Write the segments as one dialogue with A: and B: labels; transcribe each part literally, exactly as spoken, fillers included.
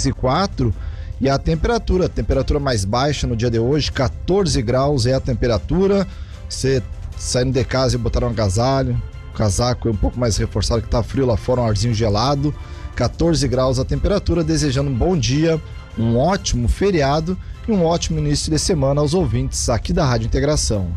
A: seis e quatro. E a temperatura, a temperatura mais baixa no dia de hoje, quatorze graus é a temperatura. Você saindo de casa e botar um agasalho, o casaco é um pouco mais reforçado que tá frio lá fora, um arzinho gelado. quatorze graus a temperatura, desejando um bom dia, um ótimo feriado e um ótimo início de semana aos ouvintes aqui da Rádio Integração.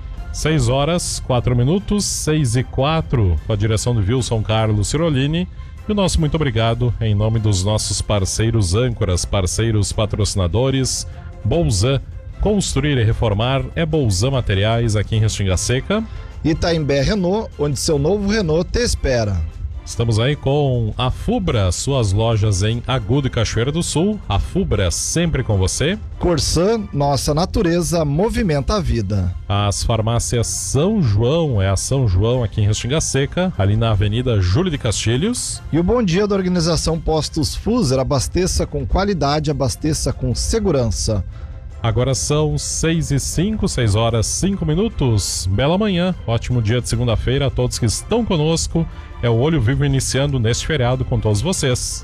B: seis horas, quatro minutos, seis e quatro, com a direção do Wilson Carlos Cirolini. E o nosso muito obrigado em nome dos nossos parceiros âncoras, parceiros patrocinadores. Bolzan, construir e reformar é Bolzan Materiais aqui em Restinga Seca.
A: Itaimbé Renault, onde seu novo Renault te espera.
B: Estamos aí com a Fubra, suas lojas em Agudo e Cachoeira do Sul. A Fubra sempre com você.
A: Corsan, nossa natureza movimenta a vida.
B: As farmácias São João, é a São João aqui em Restinga Seca, ali na Avenida Júlio de Castilhos.
A: E o bom dia da organização Postos Fuser, abasteça com qualidade, abasteça com segurança.
B: Agora são seis e cinco, seis horas cinco minutos. Bela manhã, ótimo dia de segunda-feira a todos que estão conosco. É o Olho Vivo iniciando neste feriado com todos vocês.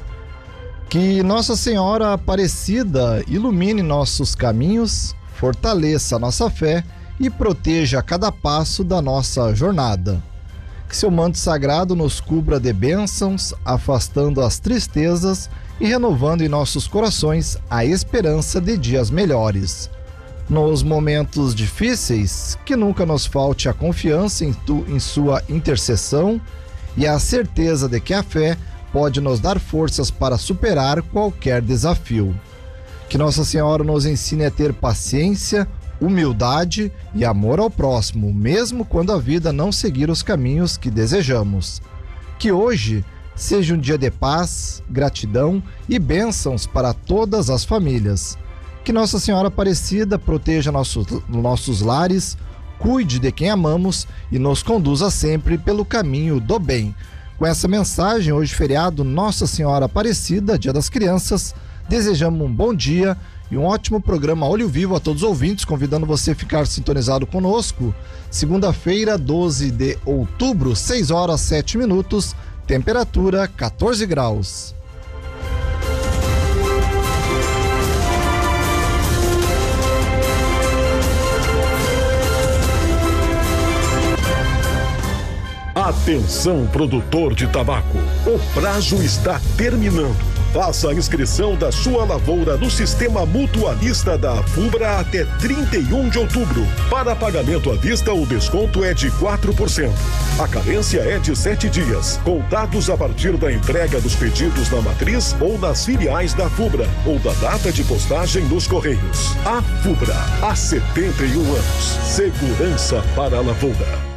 A: Que Nossa Senhora Aparecida ilumine nossos caminhos, fortaleça a nossa fé e proteja a cada passo da nossa jornada. Que seu manto sagrado nos cubra de bênçãos, afastando as tristezas e renovando em nossos corações a esperança de dias melhores. Nos momentos difíceis, que nunca nos falte a confiança em, tu, em sua intercessão e a certeza de que a fé pode nos dar forças para superar qualquer desafio. Que Nossa Senhora nos ensine a ter paciência, humildade e amor ao próximo, mesmo quando a vida não seguir os caminhos que desejamos. Que hoje seja um dia de paz, gratidão e bênçãos para todas as famílias. Que Nossa Senhora Aparecida proteja nossos, nossos lares, cuide de quem amamos e nos conduza sempre pelo caminho do bem. Com essa mensagem, hoje feriado Nossa Senhora Aparecida, Dia das Crianças, desejamos um bom dia e um ótimo programa Olho Vivo a todos os ouvintes, convidando você a ficar sintonizado conosco. Segunda-feira, doze de outubro, seis horas sete minutos, temperatura quatorze graus.
C: Atenção, produtor de tabaco, o prazo está terminando. Faça a inscrição da sua lavoura no Sistema Mutualista da Fubra até trinta e um de outubro. Para pagamento à vista, o desconto é de quatro por cento. A carência é de sete dias, contados a partir da entrega dos pedidos na matriz ou nas filiais da Fubra, ou da data de postagem nos Correios. A Fubra, há setenta e um anos. Segurança para a lavoura.